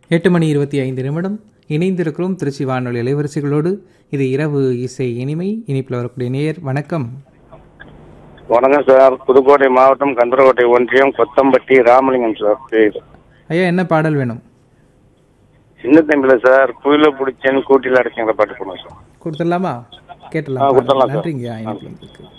8:25 இணைந்திருக்கிறோம் திருச்சி வானொலி அலைவரிசைகளோடு. இது இரவு இசை இனிமை. இனிப்பில் வரக்கூடிய நேயர் வணக்கம். வணக்கம் சார். புதுக்கோட்டை மாவட்டம் கந்தரகோட்டை ஒன்றியம் கொத்தம்பட்டி ராமலிங்கம் சார் பேர். ஐயா, என்ன பாடல் வேணும்? சின்ன தம்பில சார் புயல பிடிச்சேன்னு கூட்டில அடைச்சிங்கிற பாட்டு போனோம் சார். கொடுத்துடலாமா? கேட்டலாம். கொடுத்துடலாம் சார். நன்றிங்க. இணைப்பில் இருக்கு.